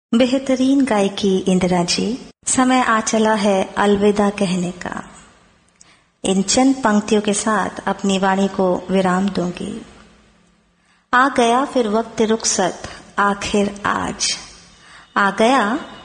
बेहतरीन गायकी इंदिरा जी। समय आ चला है अलविदा कहने का। इन चंद पंक्तियों के साथ अपनी वाणी को विराम दूंगी। आ गया फिर वक्त रुखसत आखिर आज, आ गया